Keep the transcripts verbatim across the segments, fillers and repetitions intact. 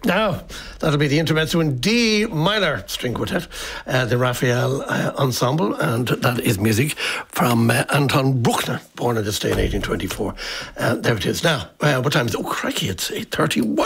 Now, that'll be the intermezzo in D minor string quartet, uh, the Raphael uh, Ensemble, and that is music from uh, Anton Bruckner, born in this day in eighteen twenty-four. Uh, there it is. Now, uh, what time is it? Oh, crikey, it's eight thirty-one.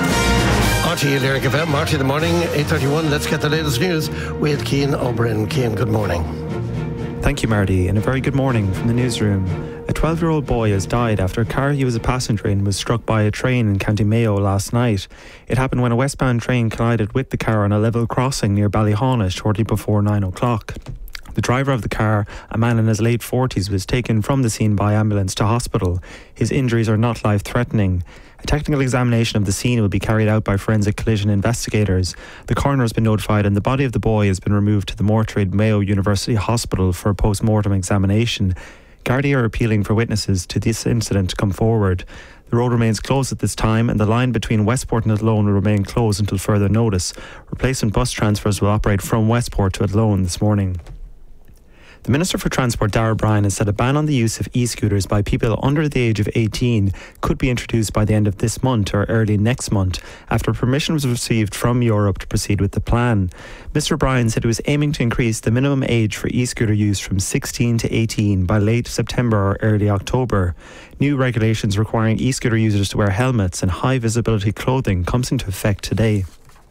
R T E Lyric F M, R T E the morning, eight thirty-one. Let's get the latest news with Cian O'Brien. Cian, good morning. Thank you, Marty, and a very good morning from the newsroom. A twelve-year-old boy has died after a car he was a passenger in was struck by a train in County Mayo last night. It happened when a westbound train collided with the car on a level crossing near Ballyhonnet shortly before nine o'clock. The driver of the car, a man in his late forties, was taken from the scene by ambulance to hospital. His injuries are not life-threatening. A technical examination of the scene will be carried out by forensic collision investigators. The coroner has been notified and the body of the boy has been removed to the mortuary at Mayo University Hospital for a post-mortem examination. Gardaí are appealing for witnesses to this incident to come forward. The road remains closed at this time and the line between Westport and Athlone will remain closed until further notice. Replacement bus transfers will operate from Westport to Athlone this morning. The Minister for Transport, Darragh Bryan, has said a ban on the use of e-scooters by people under the age of eighteen could be introduced by the end of this month or early next month, after permission was received from Europe to proceed with the plan. Mister Bryan said he was aiming to increase the minimum age for e-scooter use from sixteen to eighteen by late September or early October. New regulations requiring e-scooter users to wear helmets and high visibility clothing comes into effect today.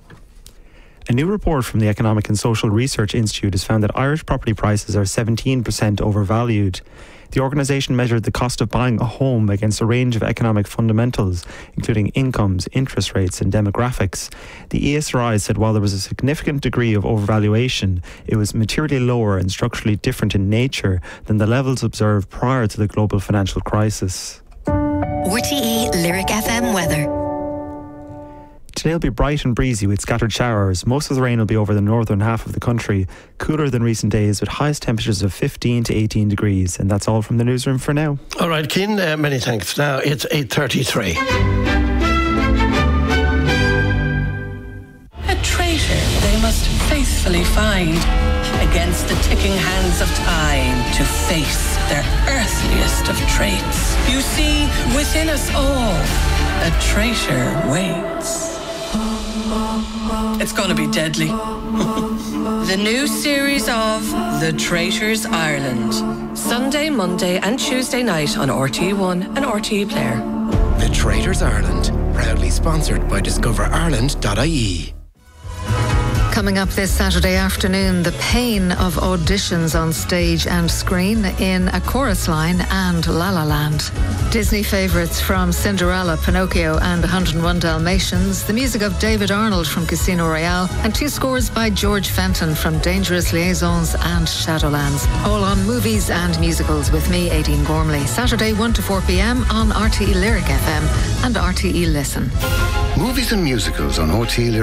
A new report from the Economic and Social Research Institute has found that Irish property prices are seventeen percent overvalued. The organisation measured the cost of buying a home against a range of economic fundamentals, including incomes, interest rates and demographics. The E S R I said while there was a significant degree of overvaluation, it was materially lower and structurally different in nature than the levels observed prior to the global financial crisis. R T E Lyric F M weather. Today will be bright and breezy with scattered showers. Most of the rain will be over the northern half of the country, cooler than recent days with highest temperatures of fifteen to eighteen degrees. And that's all from the newsroom for now. All right, Cian, uh, many thanks. Now it's eight thirty-three. A traitor they must faithfully find against the ticking hands of time to face their earthliest of traits. You see, within us all, a traitor waits. It's going to be deadly. The new series of The Traitors Ireland. Sunday, Monday and Tuesday night on R T E one and R T E Player. The Traitors Ireland, proudly sponsored by discover ireland dot I E. Coming up this Saturday afternoon, the pain of auditions on stage and screen in A Chorus Line and La La Land. Disney favourites from Cinderella, Pinocchio and one hundred and one Dalmatians, the music of David Arnold from Casino Royale, and two scores by George Fenton from Dangerous Liaisons and Shadowlands. All on movies and musicals with me, Aideen Gormley. Saturday one to four p.m. on R T E Lyric F M and R T E Listen. Movies and musicals on R T E Lyric